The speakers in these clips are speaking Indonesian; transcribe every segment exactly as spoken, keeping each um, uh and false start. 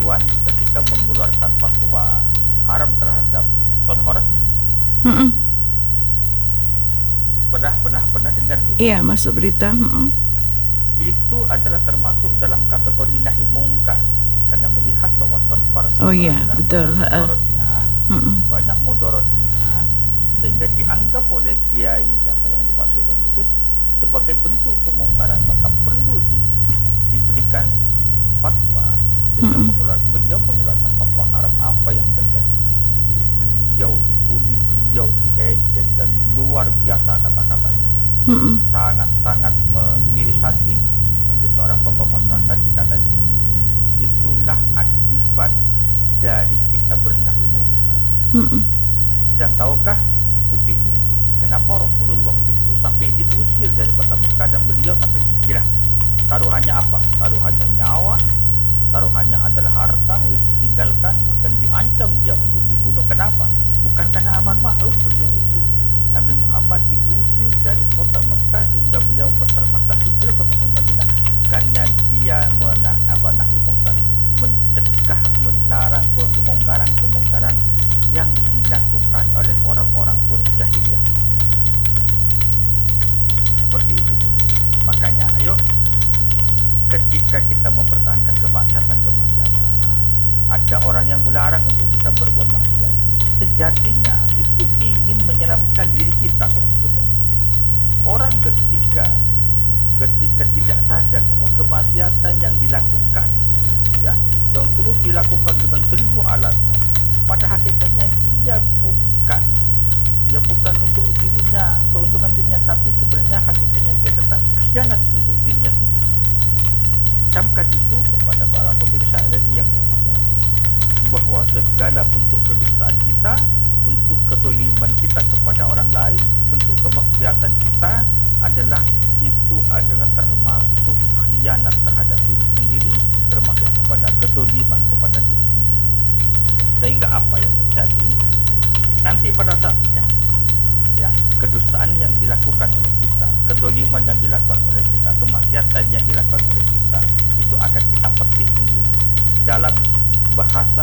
Ridwan ketika mengeluarkan fatwa haram terhadap sonhor? Mm-mm. Pernah pernah pernah dengar juga? Iya, masuk berita. Mm-mm. Itu adalah termasuk dalam kategori nahi mungkar, karena melihat bahwa sonhor itu Oh iya, adalah betul. banyak Ha-ha. mudaratnya, Mm-mm. banyak mudaratnya, sehingga dianggap oleh kiai siapa yang dipasukan itu sebagai bentuk kemungkaran, maka perlu di, diberikan fatwa. Sehingga Mm-mm. mengeluarkan, beliau mengeluarkan fatwa haram. Apa yang terjadi? Beliau dibully, beliau diejek, dan luar biasa kata-katanya yang Mm-mm. sangat-sangat mengiris hati bagi seorang tokoh masyarakat dikatakan seperti itu. Itulah akibat dari kita bernahi mungkar. Mm-mm. Dan tahukah Bu Timi, kenapa Rasulullah itu sampai diusir dari kota Mekah dan beliau sampai hijrah? Taruhannya apa? Taruhannya nyawa, taruhannya adalah harta harus ditinggalkan, akan diancam dia untuk dibunuh. Kenapa? Bukan karena amar ma'ruf beliau itu. Nabi Muhammad diusir dari kota Mekah sehingga beliau terpaksa hijrah ke kota Madinah karena dia menah apa nahi mungkar, mencegah, melarang kemungkaran-kemungkaran yang dilakukan oleh orang-orang Quraisy jahiliyah. Seperti itu, Bu. Makanya ayo, ketika kita mempertahankan kemaksiatan-kemaksiatan, ada orang yang melarang untuk kita berbuat maksiat, sejatinya itu ingin menyelamatkan diri kita. Kalau sebenarnya orang ketika ketika tidak sadar bahwa kemaksiatan yang dilakukan, ya, yang terus dilakukan dengan seribu alasan, pada hakikatnya dia bukan dia bukan untuk dirinya, keuntungan dirinya, tapi sebenarnya hakikatnya dia tentang khianat untuk dirinya sendiri. Camkan itu kepada para pemirsa R R I yang berhormat Allah, bahwa segala bentuk kedustaan kita, bentuk kedoliman kita kepada orang lain, bentuk kemaksiatan kita adalah itu adalah termasuk khianat terhadap diri sendiri, termasuk kepada kedoliman kepada diri sendiri. Sehingga apa yang terjadi nanti pada saatnya, ya, kedustaan yang dilakukan oleh kita, kedoliman yang dilakukan oleh kita, kemaksiatan yang dilakukan oleh kita, itu akan kita petik sendiri. Dalam bahasa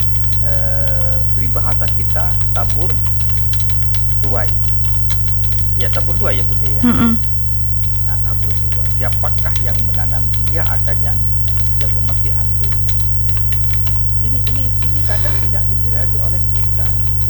eh, peribahasa kita, tabur tuai. Ya, tabur tuai ya Budi ya. Mm-mm. Nah, tabur tuai. Siapakah yang menanam, dia akan yang yang memetik hasilnya. Ini ini ini kadang tidak disadari oleh kita,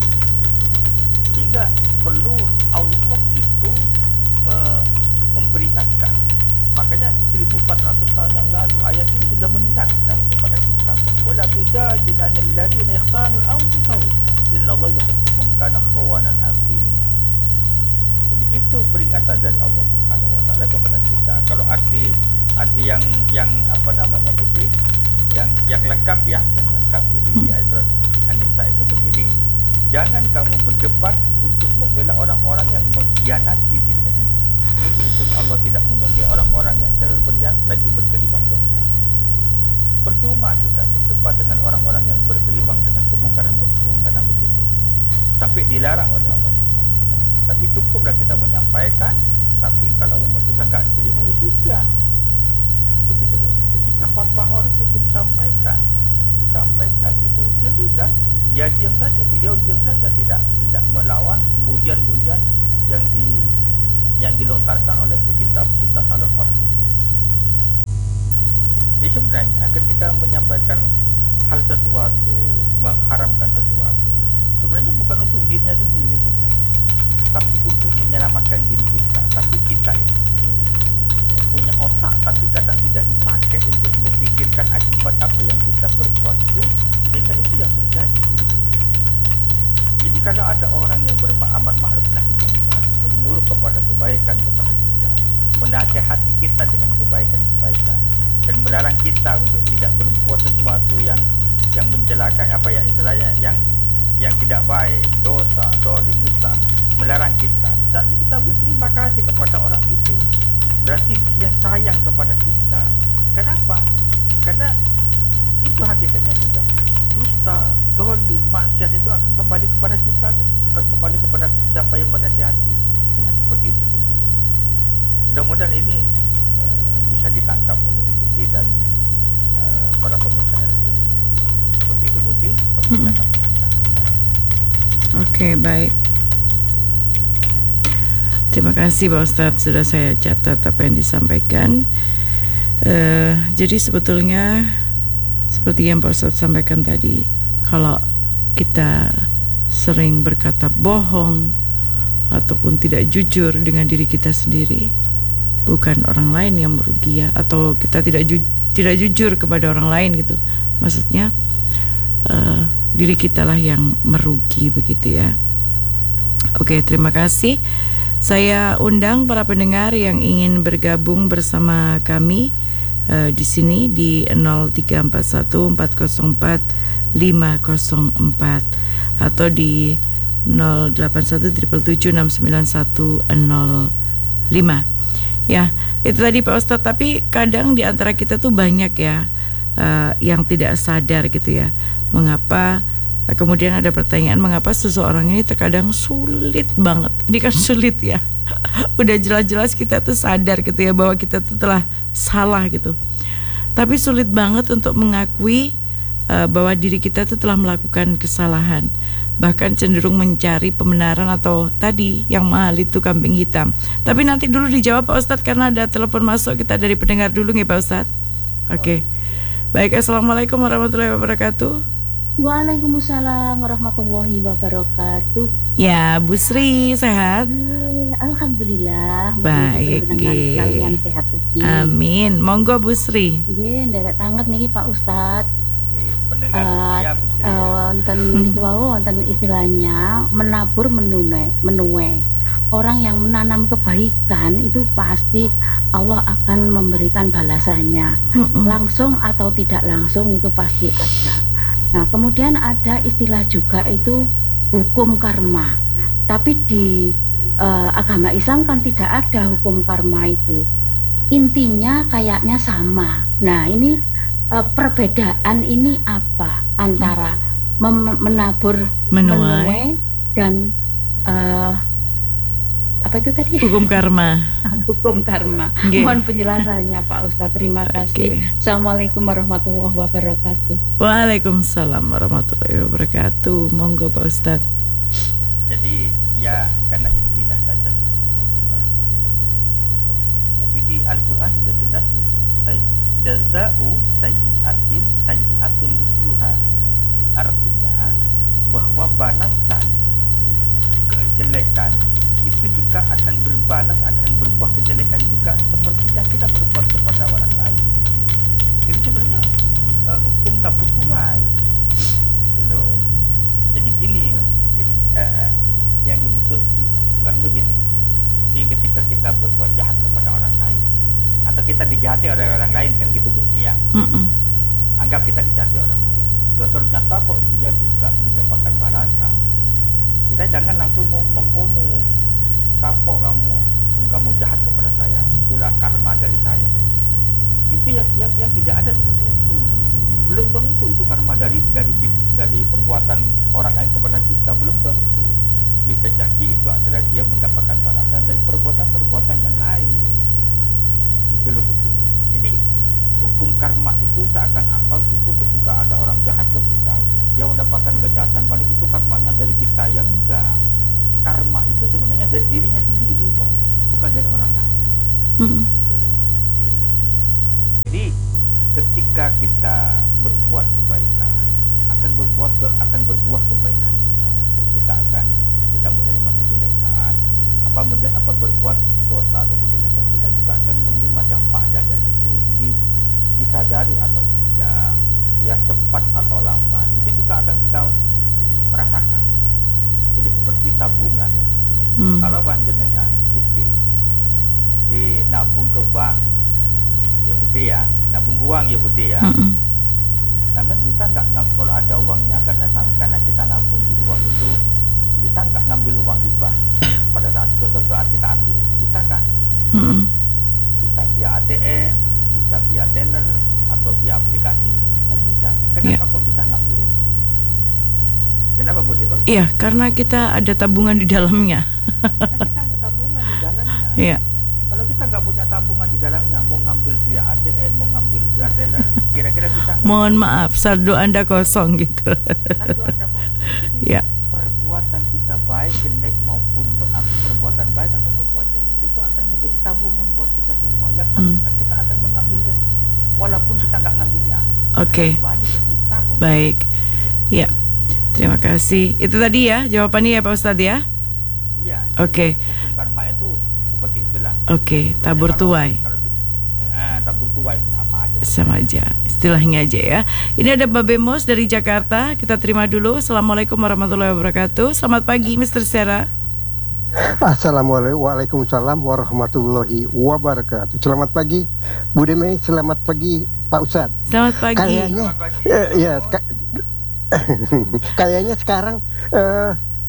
sehingga perlu Allah itu me, memperingatkan. Makanya seribu empat ratus tahun yang lalu ayat ini sudah mengingatkan kepada kita, wala tujadilul ladzina yakhtanul anfusahum innallaha yuhibbu man kana khawanan athima. Jadi itu peringatan dari Allah Subhanahu wa taala kepada kita. Kalau arti arti yang yang apa namanya itu yang yang lengkap ya, yang lengkap ini di ayat An-Nisa itu begini. Jangan kamu berdebat untuk membela orang-orang yang mengkhianati dirinya sendiri. Itu Allah tidak menyukai orang-orang yang selalu berkhianat lagi bergelimang dosa. Percuma kita berdebat dengan orang-orang yang bergelimang dengan kemungkaran-kemungkaran begitu, sampai dilarang oleh Allah Subhanahu wa taala. Tapi cukuplah kita menyampaikan, tapi kalau memang sudah enggak diterima ya sudah. Begitu loh. Ketika fatwa harus itu disampaikan, disampaikan itu ya tidak, dia diam saja, beliau diam saja, tidak tidak melawan bulian-bulian yang di yang dilontarkan oleh pecinta-pecinta salon horor itu. Jadi sebenarnya ketika menyampaikan hal sesuatu, mengharamkan sesuatu, sebenarnya bukan untuk dirinya sendiri sebenarnya, tapi untuk menyelamatkan diri kita. Tapi kita ini punya otak, tapi kadang tidak dipakai untuk memikirkan akibat apa yang kita perbuat itu, sehingga itu yang terjadi. Jadi kalau ada orang yang beramar ma'ruf nahi mungkar, menyuruh kepada kebaikan kepada kita, menasihati kita dengan kebaikan-kebaikan, dan melarang kita untuk tidak berbuat sesuatu yang yang mencelakai, apa ya istilahnya, yang yang tidak baik, dosa, zalim, dusta, melarang kita. Saat ini kita berterima kasih kepada orang itu, berarti dia sayang kepada kita. Kenapa? Karena itu hakikatnya juga. Dusta, zalim, maksiat itu akan kembali kepada kita, bukan kembali kepada siapa yang menasihati. Nah, seperti itu Budi. Mudah-mudahan ini uh, bisa ditangkap oleh Budi dan uh, para pemirsa R R I yang Mm-mm. kata penantang. Oke, baik. Terima kasih Pak Ustadz, sudah saya catat apa yang disampaikan. Uh, jadi sebetulnya seperti yang Pak Ustadz sampaikan tadi, kalau kita sering berkata bohong ataupun tidak jujur dengan diri kita sendiri, bukan orang lain yang merugi ya, atau kita tidak ju- tidak jujur kepada orang lain gitu. Maksudnya uh, diri kita lah yang merugi begitu ya. Oke, terima kasih. Saya undang para pendengar yang ingin bergabung bersama kami uh, di sini di nol tiga empat satu empat nol empat lima nol empat atau di nol delapan satu tujuh tujuh tujuh enam sembilan satu nol lima. Ya, itu tadi Pak Ustadz. Tapi kadang di antara kita tuh banyak ya uh, yang tidak sadar gitu ya. Mengapa kemudian ada pertanyaan, mengapa seseorang ini terkadang sulit banget. Ini kan sulit ya. Udah jelas-jelas kita tuh sadar gitu ya bahwa kita tuh telah salah gitu. Tapi sulit banget untuk mengakui uh, bahwa diri kita tuh telah melakukan kesalahan. Bahkan cenderung mencari pembenaran atau tadi yang mahal itu kambing hitam. Tapi nanti dulu dijawab Pak Ustadz karena ada telepon masuk kita dari pendengar dulu nih Pak Ustadz. Oke. Okay. Baik, Assalamualaikum warahmatullahi wabarakatuh. Waalaikumsalam warahmatullahi wabarakatuh. Ya, Bu Sri sehat? Alhamdulillah. Baik, kalian sehat ugi. Amin. Monggo Bu Sri. Nggih, nderek tanget niki Pak Ustadz. Pendengar Uh, ya, Bu Sri. uh, wonten niku wau wonten istilahnya menabur menune, menuai. Orang yang menanam kebaikan itu pasti Allah akan memberikan balasannya. Mm-mm. Langsung atau tidak langsung itu pasti ada. Nah, kemudian ada istilah juga itu hukum karma. Tapi di uh, agama Islam kan tidak ada hukum karma itu. Intinya kayaknya sama. Nah, ini uh, perbedaan ini apa antara mem- menabur Menuai. menuai dan uh, apa itu tadi? Hukum karma. Hukum karma. Okay. Mohon penjelasannya Pak Ustadz. Terima kasih. Okay. Assalamualaikum warahmatullahi wabarakatuh. Waalaikumsalam warahmatullahi wabarakatuh. Monggo Pak Ustadz. Jadi ya karena istilah saja seperti hukum karma. Tapi di Al-Quran sudah jelas say jazau sayyi'atin sayyi'atun misluha. Artinya bahwa balasan kejelekan itu juga akan berbalas, akan berbuah kejelekan juga seperti yang kita berbuat kepada orang lain. Jadi sebenarnya uh, hukum tabur tuai. Gitu. Jadi gini, gini uh, yang dimaksud bukan itu gini. Jadi ketika kita berbuat jahat kepada orang lain atau kita dijahati oleh orang lain kan gitu Bu ya. Mm-mm. Anggap kita dijahati orang lain. Dan ternyata kok dia juga mendapatkan balasan. Kita jangan langsung memponis, kapok kamu, kamu jahat kepada saya, itulah karma dari saya. Itu yang yang, yang tidak ada seperti itu. Belum tentu itu karma dari dari dari perbuatan orang lain kepada kita, belum tentu. Bisa jadi itu adalah dia mendapatkan balasan dari perbuatan-perbuatan yang lain. Itu loh bukti. Jadi hukum karma itu seakan-akan itu ketika ada orang jahat ke kita, dia mendapatkan kejahatan balik, itu karmanya dari kita. Yang enggak, karma itu sebenarnya dari dirinya sendiri kok, bukan dari orang lain. Mm. Jadi ketika kita berbuat kebaikan akan berbuat ke, akan berbuah kebaikan juga. Ketika akan kita menerima kejelekan, apa apa berbuat dosa atau kejelekan, kita juga akan menerima dampak dari itu. Di, disadari atau tidak, ya cepat atau lambat, itu juga akan kita merasakan. Jadi seperti tabungan lah putih. Hmm. Kalau panjenengan putih, putih nabung ke bank, ya putih ya, nabung uang ya putih ya. Hmm. Sampai bisa nggak kalau ada uangnya karena karena kita nabung di uang itu, bisa nggak ngambil uang di bank pada saat suatu saat kita ambil, bisa kan? Hmm. Bisa via A T M, bisa via teller atau via aplikasi, kan bisa. Kenapa yeah. kok bisa ngambil? Kenapa Bu Dewa? Iya, karena kita ada tabungan di dalamnya. Kan kita ada tabungan di dalamnya. Iya. Kalau kita nggak punya tabungan di dalamnya, mau ngambil via A T M, mau ngambil via teller, kira-kira bisa nggak? Mohon maaf, saldo Anda kosong gitu. Saldo Anda kosong. Jadi Ya. perbuatan kita baik, jelek maupun ber- perbuatan baik atau perbuatan jelek itu akan menjadi tabungan buat kita semua. Yang Hmm. kita akan mengambilnya walaupun kita nggak ngambilnya. Oke. Balik ke kita kok. Baik. Ya. Terima kasih. Itu tadi ya jawabannya ya Pak Ustadz ya. Iya. Oke. Hukum karma itu seperti itulah. Oke, Sebenarnya tabur kalau- tuai. kalau di- ya, tabur tuai itu sama aja. Sama aja, istilahnya aja ya. Ini ada Mbak Bemos dari Jakarta. Kita terima dulu. Assalamualaikum warahmatullahi wabarakatuh. Selamat pagi mister Sera. Assalamualaikum Waalaikumsalam warahmatullahi wabarakatuh. Selamat pagi Bu Deme, selamat pagi Pak Ustadz. Selamat pagi. Kayaknya Selamat pagi. eh, ya ka- kayaknya sekarang eh,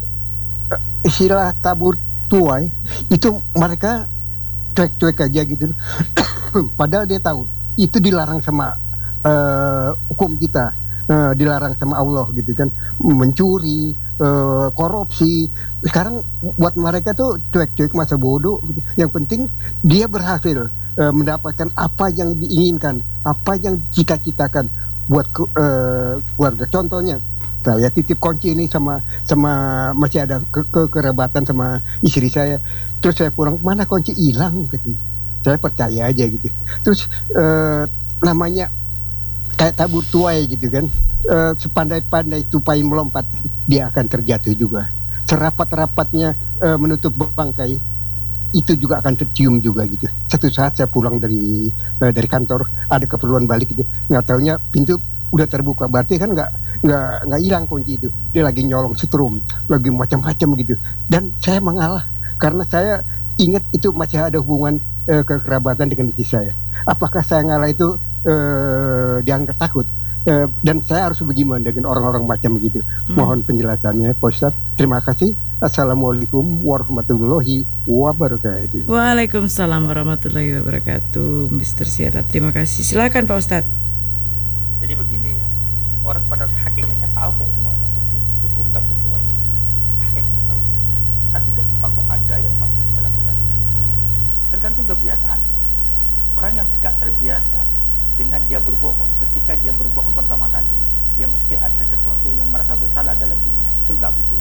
istilah tabur tuai itu mereka cuek-cuek aja gitu. Padahal dia tahu itu dilarang sama eh, hukum kita, eh, dilarang sama Allah gitu kan, mencuri, eh, korupsi. Sekarang buat mereka tuh cuek-cuek, masa bodoh gitu. Yang penting dia berhasil eh, mendapatkan apa yang diinginkan, apa yang dicita-citakan buat ke- eh, keluarga. Contohnya saya titip kunci ini sama sama masih ada ke, ke kerabatan sama istri saya, terus saya pulang, mana kunci hilang gitu. Saya percaya aja gitu. Terus eh, namanya kayak tabur tuai gitu kan, eh, sepandai-pandai tupai melompat dia akan terjatuh juga. Serapat-rapatnya eh, menutup bangkai itu juga akan tercium juga gitu. Satu saat saya pulang dari eh, dari kantor, ada keperluan balik gitu, nggak taunya pintu udah terbuka, berarti kan nggak nggak nggak hilang kunci itu, dia lagi nyolong setrum, lagi macam-macam gitu. Dan saya mengalah karena saya ingat itu masih ada hubungan eh, kekerabatan dengan istri saya. Apakah saya ngalah itu eh, dianggap takut? Eh, dan saya harus bagaimana dengan orang-orang macam gitu? Hmm. Mohon penjelasannya Pak Ustadz. Terima kasih. Assalamualaikum warahmatullahi wabarakatuh. Waalaikumsalam warahmatullahi wabarakatuh, mister Sera. Terima kasih. Silakan Pak Ustadz. Jadi begini ya, orang pada hakikatnya tahu kok semuanya mungkin hukum tabur tuai itu. Hakikatnya tahu semua. Tapi kenapa kok ada yang masih melakukan itu? Tergantung kebiasaan. Gitu. Orang yang nggak terbiasa dengan dia berbohong, ketika dia berbohong pertama kali, dia mesti ada sesuatu yang merasa bersalah dalam dirinya. Betul nggak betul?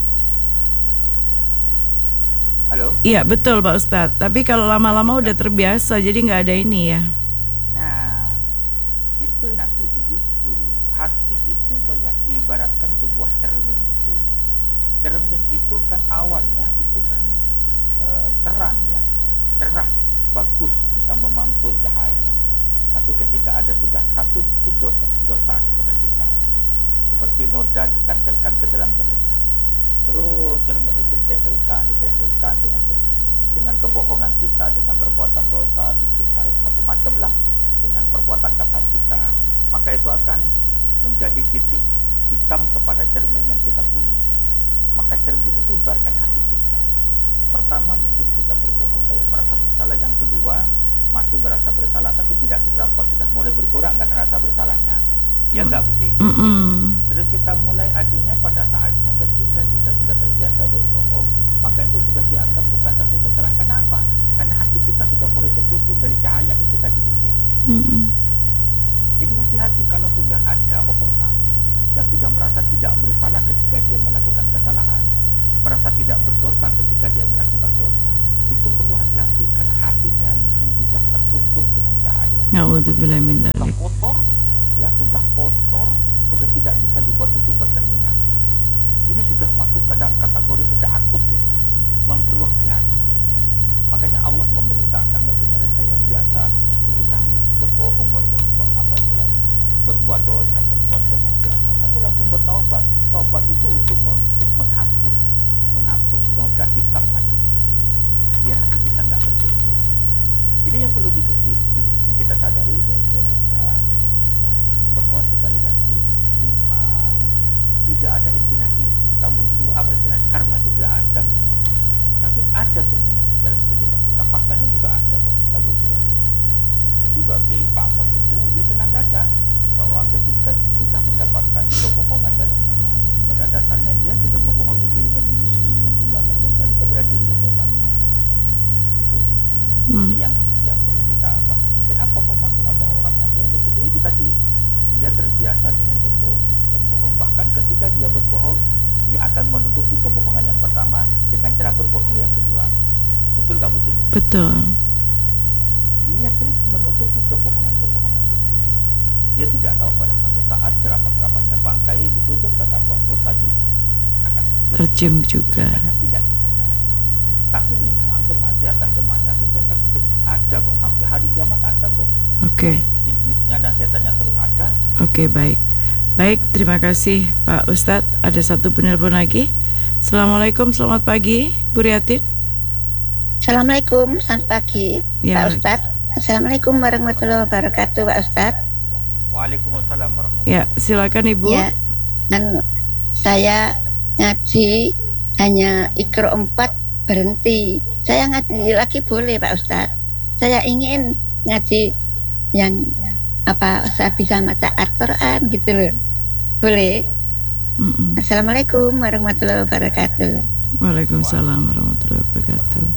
Halo? Iya betul Pak Ustadz. Tapi kalau lama-lama udah terbiasa, jadi nggak ada ini ya. Nah, itu nanti begitu. Hati itu banyak ibaratkan sebuah cermin gitu. Cermin itu kan awalnya itu kan e, terang ya, cerah, bagus, bisa memantul cahaya. Tapi ketika ada sudah satu titik dosa, dosa kepada kita, seperti noda ditempelkan ke dalam cermin. Terus cermin itu ditempelkan, ditempelkan dengan dengan kebohongan kita, dengan perbuatan dosa di kita, macam-macam lah, dengan perbuatan kasar kita, maka itu akan menjadi titik hitam kepada cermin yang kita punya. Maka cermin itu ibaratkan hati kita. Pertama mungkin kita berbohong kayak merasa bersalah, yang kedua masih merasa bersalah tapi tidak seberapa, sudah mulai berkurang kan rasa bersalahnya. Ya enggak Budi? Mm-mm. Terus kita mulai akhirnya pada saatnya ketika kita sudah terbiasa berbohong, maka itu sudah dianggap bukan satu kesalahan. Kenapa? Karena hati kita sudah mulai tertutup dari cahaya itu tadi Budi. Mm-mm. Jadi hati-hati kalau sudah ada orang yang sudah merasa tidak bersalah ketika dia melakukan kesalahan, merasa tidak berdosa ketika dia melakukan dosa, itu perlu hati-hati karena hatinya mungkin sudah tertutup dengan cahaya. Na'udzubillah min Sudah dzalik. kotor, ya sudah kotor, sudah tidak bisa dibuat untuk bercermin lagi. Ini sudah masuk ke dalam kategori sudah akut gitu. Memang perlu hati-hati. Makanya Allah memerintahkan bagi mereka yang biasa suka berbohong, berbuat apa istilahnya, berbuat dosa, berbuat kemaksiatan, atau langsung bertaubat. Taubat itu untuk menghapus, menghapus noda hitam hati itu, biar hati kita nggak tertutup. Ini yang perlu di, di, di, kita sadari bahwa kita, ya, bahwa sekali lagi memang tidak ada istilah tabur tuai, apa istilah karma itu tidak ada memang, tapi ada sebenarnya di dalam kehidupan kita. Faktanya juga ada kok tabur tuai itu. Jadi bagi Pak Mos itu ya tenang saja bahwa ketika sudah mendapatkan kebohongan dari orang lain, pada dasarnya dia sudah membohongi dirinya sendiri, dan itu akan kembali kepada dirinya Bapak Pak Mos. Gitu. Hmm. Ini yang yang perlu kita pahami. Kenapa kok masuk ada orang yang kayak begitu? Itu tadi biar terbiasa dengan berbohong, berbohong. Bahkan ketika dia berbohong, dia akan menutupi kebohongan yang pertama dengan cara berbohong yang kedua. Betul nggak Bu Tini? Betul. Dia terus menutupi kebohongan-kebohongan itu. Dia tidak tahu pada satu saat kerapat-kerapatnya bangkai ditutup, kata Pak Pos tadi akan Tercium juga. akan tidak disadari. Tapi memang kemaksiatan-kemaksiatan itu akan terus ada kok, sampai hari kiamat ada kok. Oke. Iblisnya dan setannya terus ada. Oke, baik. Baik, terima kasih Pak Ustadz. Ada satu penelpon lagi. Assalamualaikum, selamat pagi Bu Riatin. Assalamualaikum, selamat pagi Ya. Pak Ustadz. Assalamualaikum warahmatullahi wabarakatuh Pak Ustadz. Waalaikumsalam warahmatullahi Ya, silakan Ibu. Ya, dan saya ngaji hanya Iqra empat berhenti. Saya ngaji lagi boleh Pak Ustadz. Saya ingin ngaji yang apa saya bisa baca Al-Quran gitu loh. Boleh? Mm-mm. Assalamualaikum warahmatullahi wabarakatuh. Waalaikumsalam warahmatullahi wabarakatuh.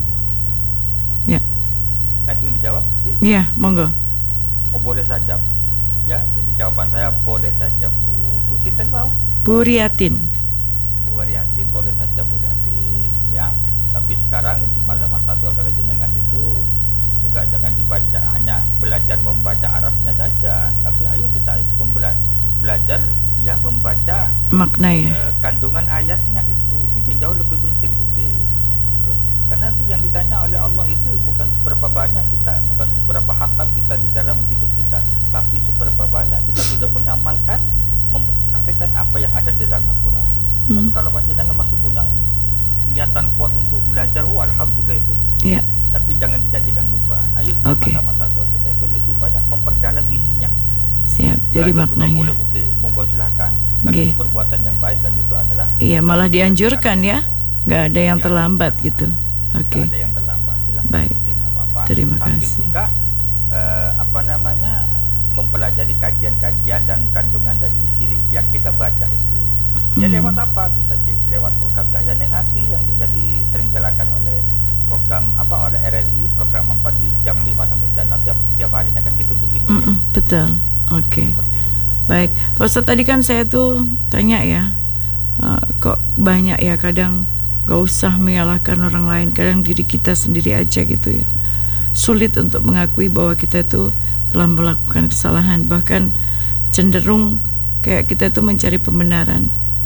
Ya, Langsung dijawab sih? ya, monggo. Oh, boleh saja. Ya, jadi jawaban saya boleh saja Bu. Bu Sinten mau? Bu Riatin. Bu Riatin, boleh saja Bu Riatin. Ya, tapi sekarang di masa-masa dua kali jenengan itu juga jangan dibaca hanya belajar membaca Arabnya saja, tapi ayo kita membela- belajar ya membaca Makna ya. eh, kandungan ayatnya itu itu yang jauh lebih penting Budi. Gitu. Karena nanti yang ditanya oleh Allah itu bukan seberapa banyak kita, bukan seberapa hatam kita di dalam hidup kita, tapi seberapa banyak kita sudah mengamalkan, mempraktekkan apa yang ada di dalam Al-Quran. Hmm. Tapi kalau panjenengan masih punya niatan kuat untuk belajar, oh, alhamdulillah itu. Ya, Tapi jangan dijadikan beban. Ayo di Oke. masa-masa tua kita itu lebih banyak memperdalam isinya. siap. Jadi Belajar juga maknanya. boleh Budi, monggo silahkan. Dan Oke. itu perbuatan yang baik dan itu adalah Iya, malah dianjurkan ya. Nggak ada yang terlambat gitu. Tidak Oke. ada yang terlambat, silahkan Baik. Budi, nggak apa-apa. Terima Sambil kasih. juga eh, apa namanya mempelajari kajian-kajian dan kandungan dari isi yang kita baca itu. Ya Hmm. lewat apa? Bisa di, lewat program Cahaya Ning Hati yang sudah diselenggarakan oleh program apa oleh R R I program empat di jam lima sampai jam enam tiap tiap harinya kan gitu Bu Tini, ya. Mm-mm, betul. Oke. Seperti itu. Baik, Pak Ustadz tadi kan saya tuh tanya ya, eh, kok banyak ya kadang gak usah menyalahkan orang lain, kadang diri kita sendiri aja gitu ya. Sulit untuk mengakui bahwa kita tuh telah melakukan kesalahan, bahkan cenderung kayak kita tuh mencari pembenaran.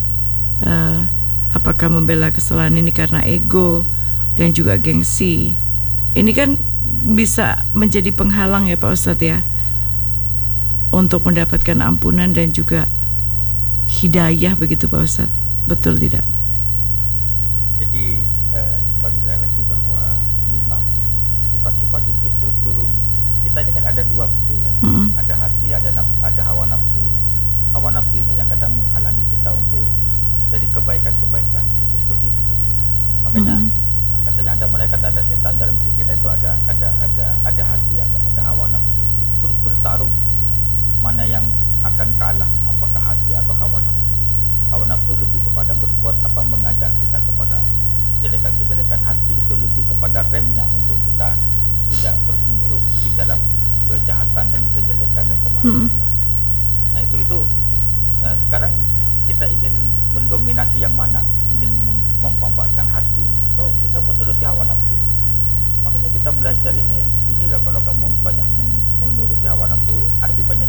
Eh, apakah membela kesalahan ini karena ego dan juga gengsi? Ini kan bisa menjadi penghalang ya Pak Ustadz ya, untuk mendapatkan ampunan dan juga hidayah begitu Pak Ustadz. Betul tidak? Jadi eh, sebagai lagi bahwa memang sifat-sifat itu terus turun. Kita ini kan ada dua gitu ya, Mm-mm. ada hati, ada naf- ada hawa nafsu. Hawa nafsu ini yang kadang menghalangi kita untuk dari kebaikan-kebaikan itu seperti itu. Budi. Makanya Mm-mm. katanya ada malaikat, ada setan, dalam diri kita itu ada ada ada ada hati, ada ada hawa nafsu. Itu terus bertarung. Mana yang akan kalah, apakah hati atau hawa nafsu? Hawa nafsu lebih kepada berbuat apa, mengajak kita kepada kejelekan-kejelekan. Hati itu lebih kepada remnya untuk kita tidak terus menerus di dalam kejahatan dan kejelekan dan kemaksiatan. Nah itu itu eh, sekarang kita ingin mendominasi yang mana? Ingin mem- memanfaatkan hati atau kita menuruti hawa nafsu? Makanya kita belajar ini, inilah kalau kamu banyak meng- menuruti hawa nafsu, akibatnya